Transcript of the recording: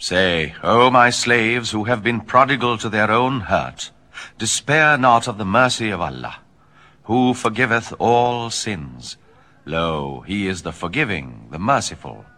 Say, O my slaves who have been prodigal to their own hurt, despair not of the mercy of Allah, who forgiveth all sins. Lo, he is the forgiving, the merciful.